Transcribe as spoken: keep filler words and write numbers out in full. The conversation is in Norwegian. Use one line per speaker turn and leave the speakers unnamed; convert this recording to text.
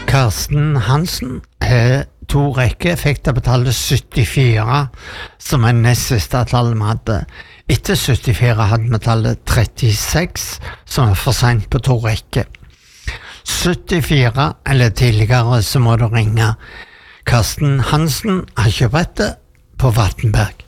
Karsten Hansen har to rekker, fikk det betalt syttifire, som er nest siste tallet vi hadde. Etter syttifire hadde vi tallet trettiseks, som er for sent på to rekker. syttifire, eller tidligere, så må du ringe. Karsten Hansen har kjøpt på Vattenberg.